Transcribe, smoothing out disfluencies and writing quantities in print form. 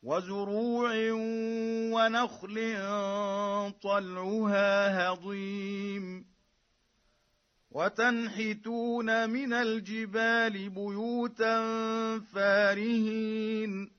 وزروع ونخل طلعها هضيم وتنحتون من الجبال بيوتا فارهين